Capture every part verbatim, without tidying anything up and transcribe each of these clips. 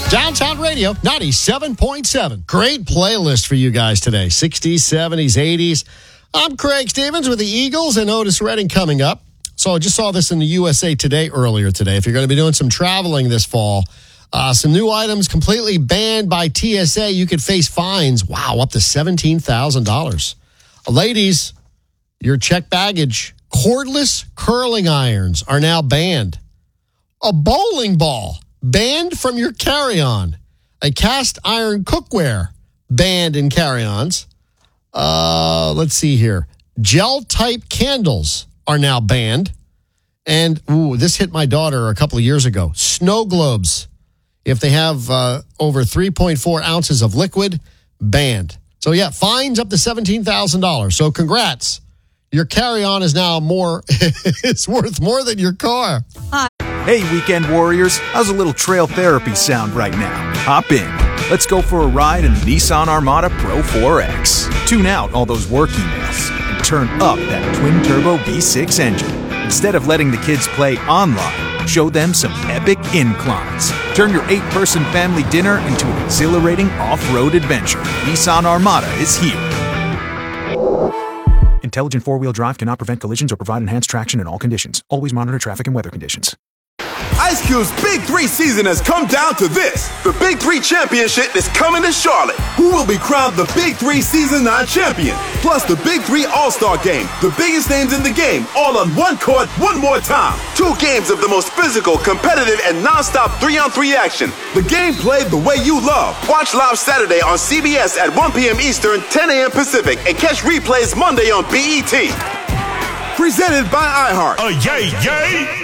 Downtown Radio, ninety-seven point seven. Great playlist for you guys today. sixties, seventies, eighties. I'm Craig Stevens with the Eagles and Otis Redding coming up. So I just saw this in the U S A Today earlier today. If you're going to be doing some traveling this fall, uh, some new items completely banned by T S A. You could face fines, wow, up to seventeen thousand dollars. Uh, ladies, your checked baggage, cordless curling irons are now banned. A bowling ball banned from your carry-on. A cast iron cookware banned in carry-ons. Uh, let's see here. Gel-type candles are now banned. And, ooh, this hit my daughter a couple of years ago. Snow globes, if they have uh, over three point four ounces of liquid, banned. So, yeah, fines up to seventeen thousand dollars. So, congrats. Your carry-on is now more, it's worth more than your car. Hey, weekend warriors, how's a little trail therapy sound right now? Hop in. Let's go for a ride in the Nissan Armada Pro four X. Tune out all those work emails and turn up that twin-turbo V six engine. Instead of letting the kids play online, show them some epic inclines. Turn your eight-person family dinner into an exhilarating off-road adventure. Nissan Armada is here. Intelligent four-wheel drive cannot prevent collisions or provide enhanced traction in all conditions. Always monitor traffic and weather conditions. Ice Cube's Big Three season has come down to this. The Big Three Championship is coming to Charlotte. Who will be crowned the Big Three Season nine champion? Plus the Big Three All-Star Game. The biggest names in the game, all on one court, one more time. Two games of the most physical, competitive, and non-stop three-on-three action. The game played the way you love. Watch live Saturday on C B S at one p.m. Eastern, ten a.m. Pacific, and catch replays Monday on B E T. Presented by iHeart. Uh, yay, yay!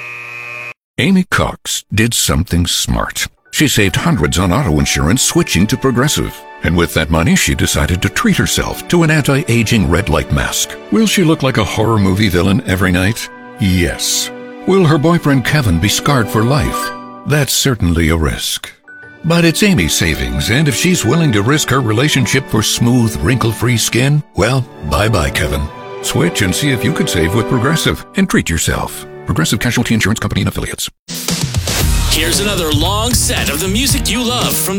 Amy Cox did something smart. She saved hundreds on auto insurance switching to Progressive. And with that money, she decided to treat herself to an anti-aging red light mask. Will she look like a horror movie villain every night? Yes. Will her boyfriend Kevin be scarred for life? That's certainly a risk. But it's Amy's savings, and if she's willing to risk her relationship for smooth, wrinkle-free skin, well, bye-bye, Kevin. Switch and see if you could save with Progressive and treat yourself. Progressive Casualty Insurance Company and Affiliates. Here's another long set of the music you love from